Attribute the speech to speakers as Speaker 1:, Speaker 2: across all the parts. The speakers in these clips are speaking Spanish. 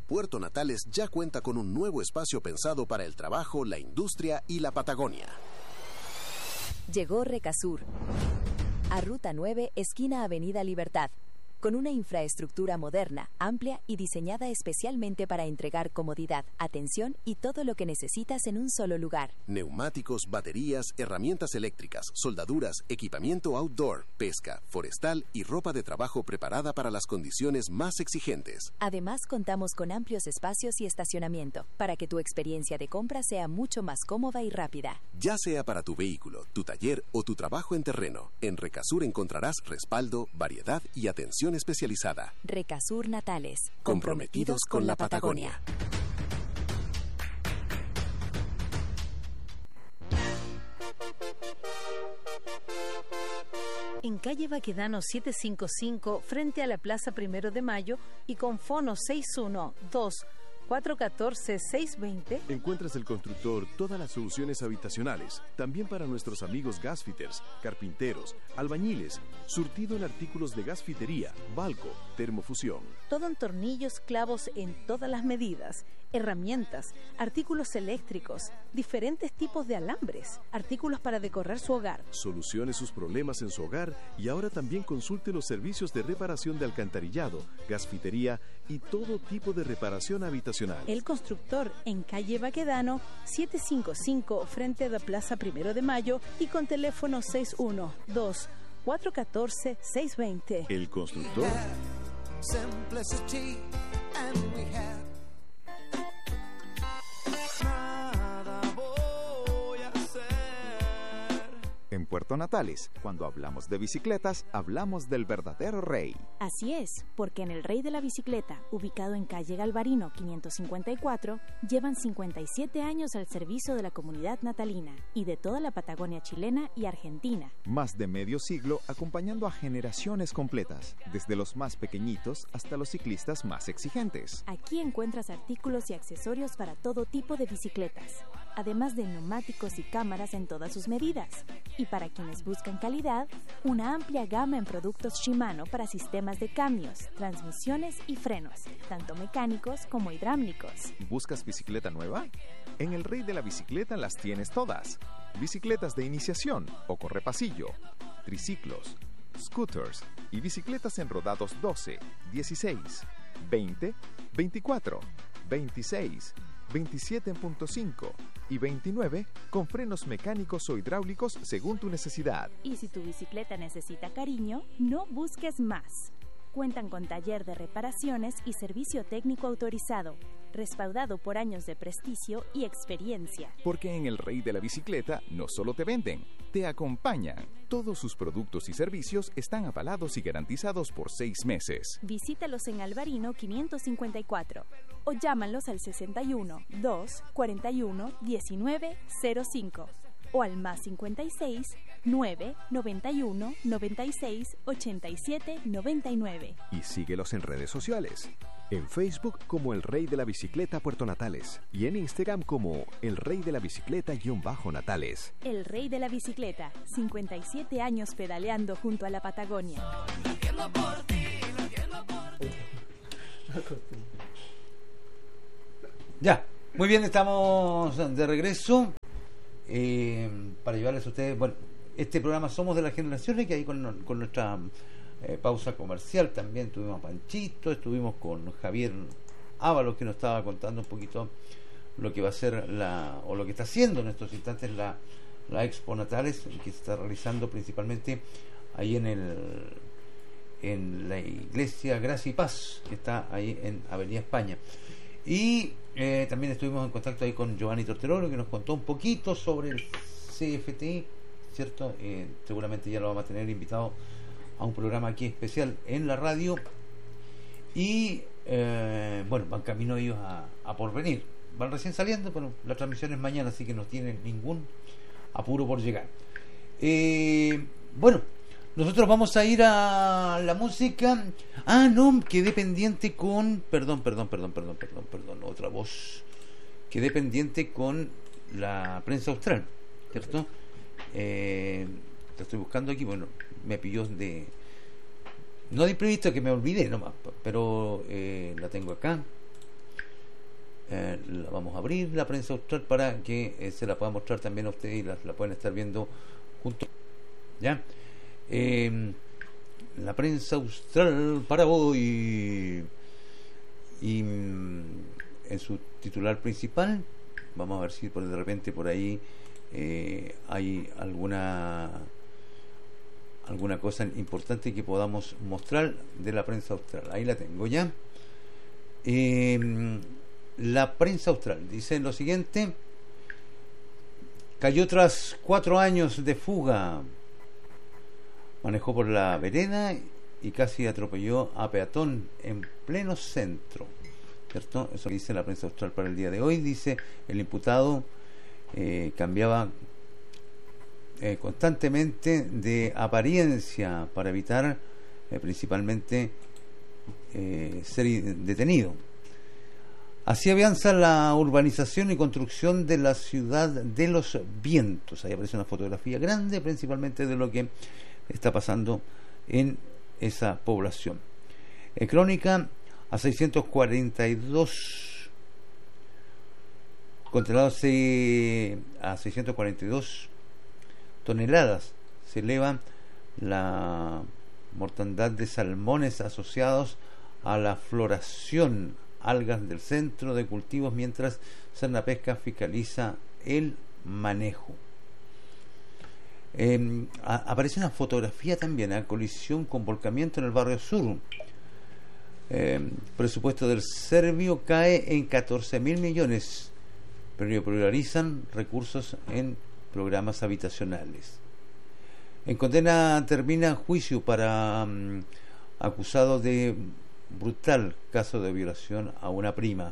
Speaker 1: Puerto Natales ya cuenta con un nuevo espacio pensado para el trabajo, la industria y la Patagonia.
Speaker 2: Llegó Recasur a Ruta 9, esquina Avenida Libertad, con una infraestructura moderna, amplia y diseñada especialmente para entregar comodidad, atención y todo lo que necesitas en un solo lugar.
Speaker 1: Neumáticos, baterías, herramientas eléctricas, soldaduras, equipamiento outdoor, pesca, forestal y ropa de trabajo preparada para las condiciones más exigentes.
Speaker 2: Además, contamos con amplios espacios y estacionamiento, para que tu experiencia de compra sea mucho más cómoda y rápida.
Speaker 1: Ya sea para tu vehículo, tu taller o tu trabajo en terreno, en Recasur encontrarás respaldo, variedad y atención especializada.
Speaker 2: Recasur Natales.
Speaker 1: Comprometidos con la Patagonia.
Speaker 3: En calle Baquedano 755, frente a la Plaza 1 de Mayo y con fono 612-414-620.
Speaker 4: Encuentras el constructor todas las soluciones habitacionales, también para nuestros amigos gasfitters, carpinteros, albañiles, surtido en artículos de gasfitería, balco, termofusión.
Speaker 3: Todo en tornillos, clavos en todas las medidas, herramientas, artículos eléctricos, diferentes tipos de alambres, artículos para decorar su hogar.
Speaker 4: Solucione sus problemas en su hogar y ahora también consulte los servicios de reparación de alcantarillado, gasfitería y todo tipo de reparación habitacional.
Speaker 3: El constructor en calle Baquedano 755, frente a la Plaza 1 de Mayo y con teléfono 612-414-620.
Speaker 4: El constructor.
Speaker 5: En Puerto Natales, cuando hablamos de bicicletas, hablamos del verdadero rey.
Speaker 6: Así es, porque en el Rey de la Bicicleta, ubicado en calle Galvarino 554, llevan 57 años al servicio de la comunidad natalina y de toda la Patagonia chilena y argentina.
Speaker 5: Más de medio siglo acompañando a generaciones completas, desde los más pequeñitos hasta los ciclistas más exigentes.
Speaker 6: Aquí encuentras artículos y accesorios para todo tipo de bicicletas, además de neumáticos y cámaras en todas sus medidas. Y para quienes buscan calidad, una amplia gama en productos Shimano para sistemas de cambios, transmisiones y frenos, tanto mecánicos como hidráulicos.
Speaker 5: ¿Buscas bicicleta nueva? En el Rey de la Bicicleta las tienes todas. Bicicletas de iniciación o correpasillo, triciclos, scooters y bicicletas en rodados 12, 16, 20, 24, 26, 27.5 y 29 con frenos mecánicos o hidráulicos según tu necesidad.
Speaker 6: Y si tu bicicleta necesita cariño, no busques más. Cuentan con taller de reparaciones y servicio técnico autorizado, respaldado por años de prestigio y experiencia.
Speaker 5: Porque en el Rey de la Bicicleta no solo te venden, te acompañan. Todos sus productos y servicios están avalados y garantizados por 6 meses.
Speaker 6: Visítalos en Alvarino 554 o llámalos al 61 2 41 19 05 o al más 56 9 91 96 87 99.
Speaker 7: Y síguelos en redes sociales. En Facebook como El Rey de la Bicicleta Puerto Natales y en Instagram como El Rey de la Bicicleta-Natales.
Speaker 6: El Rey de la Bicicleta, 57 años pedaleando junto a la Patagonia.
Speaker 8: Ya, muy bien, estamos de regreso para llevarles a ustedes, bueno, este programa Somos de las Generaciones, que ahí con nuestra pausa comercial también tuvimos a Panchito, estuvimos con Javier Ábalos, que nos estaba contando un poquito lo que va a ser o lo que está haciendo en estos instantes la Expo Natales, que se está realizando principalmente ahí en la iglesia Gracia y Paz, que está ahí en Avenida España. Y también estuvimos en contacto ahí con Giovanni Torterolo, que nos contó un poquito sobre el CFTI, ¿cierto? Seguramente ya lo vamos a tener invitado a un programa aquí especial en la radio. Y bueno, van camino ellos a Porvenir. Van recién saliendo, pero la transmisión es mañana, así que no tienen ningún apuro por llegar. Bueno, nosotros vamos a ir a la música. No, quedé pendiente con... Perdón, otra voz. Quedé pendiente con la prensa austral, ¿cierto? La estoy buscando aquí, bueno, me pilló no de imprevisto, que me olvidé nomás, pero la tengo acá. la vamos a abrir, la prensa austral, para que se la pueda mostrar también a ustedes y la pueden estar viendo juntos. ¿Ya? La prensa austral para hoy. Y en su titular principal, vamos a ver si de repente por ahí hay alguna cosa importante que podamos mostrar de la prensa austral. Ahí la tengo ya. La prensa austral dice lo siguiente: cayó tras 4 años de fuga, manejó por la vereda y casi atropelló a peatón en pleno centro, ¿cierto? Eso dice la prensa austral para el día de hoy. Dice: el imputado cambiaba constantemente de apariencia para evitar principalmente ser detenido. Así avanza la urbanización y construcción de la ciudad de los vientos. Ahí aparece una fotografía grande principalmente de lo que está pasando en esa población. En crónica, a 642 controlados, a 642 toneladas se eleva la mortandad de salmones asociados a la floración algas del centro de cultivos, mientras Cernapesca fiscaliza el manejo. Aparece una fotografía también, colisión con volcamiento en el barrio sur. Presupuesto del Servio cae en 14.000 millones, pero priorizan recursos en programas habitacionales. En condena termina juicio para acusado de brutal caso de violación a una prima.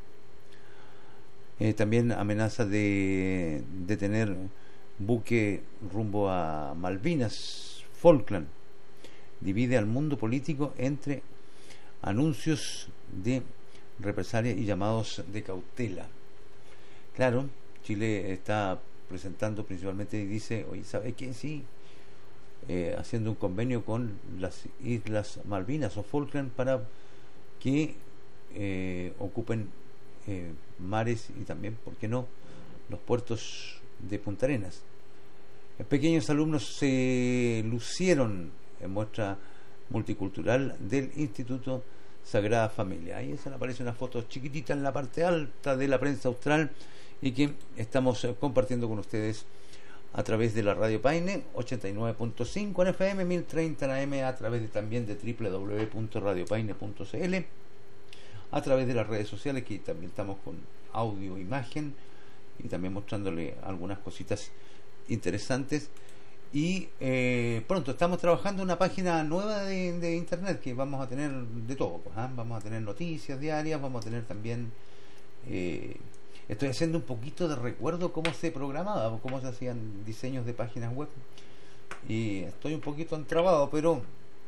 Speaker 8: También amenaza de detener buque rumbo a Malvinas. Falkland divide al mundo político entre anuncios de represalia y llamados de cautela. Claro, Chile está presentando principalmente, y dice, oye, ¿sabe qué? Sí, haciendo un convenio con las Islas Malvinas o Falkland para que ocupen mares y también, ¿por qué no?, los puertos de Punta Arenas. Pequeños alumnos se lucieron en muestra multicultural del Instituto Sagrada Familia. Ahí se le aparece una foto chiquitita en la parte alta de la prensa austral y que estamos compartiendo con ustedes a través de la Radio Paine 89.5 en FM, 1030 en AM, a través también de www.radiopaine.cl, a través de las redes sociales, que también estamos con audio, imagen y también mostrándole algunas cositas interesantes. Y pronto estamos trabajando en una página nueva de internet que vamos a tener de todo, pues, vamos a tener noticias diarias, vamos a tener también estoy haciendo un poquito de recuerdo cómo se programaba, cómo se hacían diseños de páginas web, y estoy un poquito entrabado, pero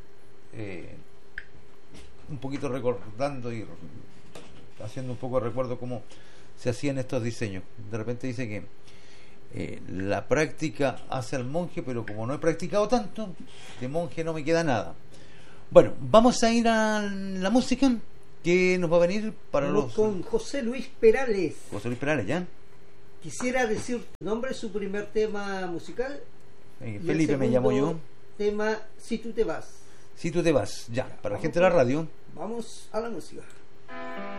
Speaker 8: un poquito recordando y haciendo un poco de recuerdo cómo se hacían estos diseños. De repente dice que la práctica hace al monje, pero como no he practicado tanto, de monje no me queda nada. Bueno, vamos a ir a la música que nos va a venir para
Speaker 9: Vamos con José Luis Perales.
Speaker 8: José Luis Perales, ¿ya?
Speaker 9: Quisiera decir tu nombre, su primer tema musical.
Speaker 8: Felipe me llamo yo.
Speaker 9: Tema, Si tú te vas.
Speaker 8: Si tú te vas, ya, para la gente de la radio.
Speaker 9: Vamos a la música.